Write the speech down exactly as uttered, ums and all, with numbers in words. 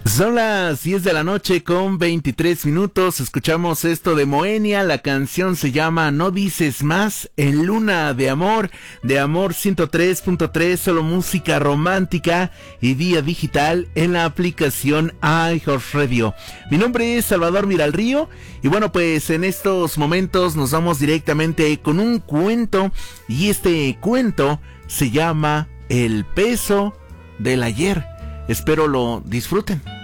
Son las diez de la noche con veintitrés minutos, escuchamos esto de Moenia, la canción se llama No Dices Más, en Luna de Amor, de Amor ciento tres punto tres, solo música romántica y vía digital en la aplicación iHeartRadio. Mi nombre es Salvador Miralrío y bueno, pues en estos momentos nos vamos directamente con un cuento y este cuento se llama El Peso del Ayer. Espero lo disfruten.